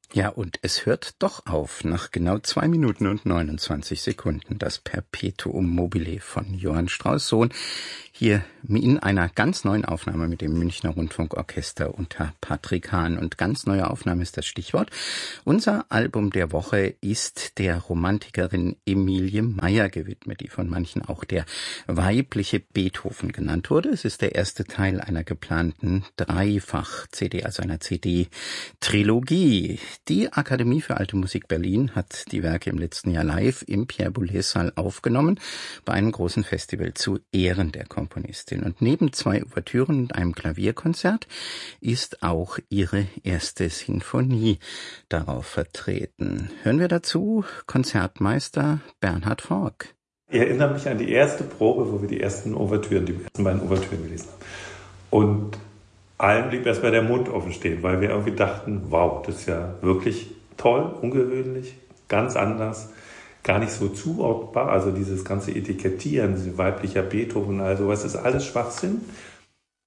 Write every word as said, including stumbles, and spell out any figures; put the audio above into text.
Ja, und es hört doch auf nach genau zwei Minuten und neunundzwanzig Sekunden. Das Perpetuum mobile von Johann Strauss Sohn. Hier in einer ganz neuen Aufnahme mit dem Münchner Rundfunkorchester unter Patrick Hahn. Und ganz neue Aufnahme ist das Stichwort. Unser Album der Woche ist der Romantikerin Emilie Meyer gewidmet, die von manchen auch der weibliche Beethoven genannt wurde. Es ist der erste Teil einer geplanten Dreifach-C D, also einer C D-Trilogie. Die Akademie für Alte Musik Berlin hat die Werke im letzten Jahr live im Pierre-Boulez-Saal aufgenommen, bei einem großen Festival zu Ehren der Komponistin. Und neben zwei Ouvertüren und einem Klavierkonzert ist auch ihre erste Sinfonie darauf vertreten. Hören wir dazu Konzertmeister Bernhard Fork. Ich erinnere mich an die erste Probe, wo wir die ersten Ouvertüren, die ersten beiden Ouvertüren gelesen haben. Und allen blieb erstmal der Mund offen stehen, weil wir irgendwie dachten, wow, das ist ja wirklich toll, ungewöhnlich, ganz anders, gar nicht so zuordnbar. Also dieses ganze Etikettieren, weiblicher Beethoven, also was ist alles Schwachsinn.